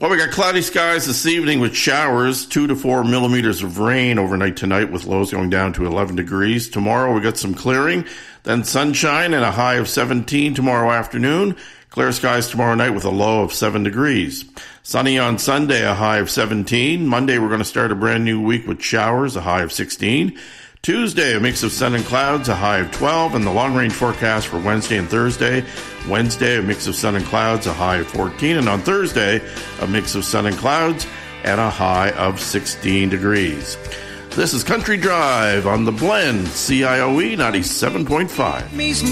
Well, we got cloudy skies this evening with showers, 2 to 4 millimeters of rain overnight tonight with lows going down to 11 degrees. Tomorrow we got some clearing, then sunshine and a high of 17 tomorrow afternoon. Clear skies tomorrow night with a low of 7 degrees. Sunny on Sunday, a high of 17. Monday we're going to start a brand new week with showers, a high of 16. Tuesday, a mix of sun and clouds, a high of 12, and the long-range forecast for Wednesday and Thursday. Wednesday, a mix of sun and clouds, a high of 14, and on Thursday, a mix of sun and clouds and a high of 16 degrees. This is Country Drive on the Blend, CIOE 97.5.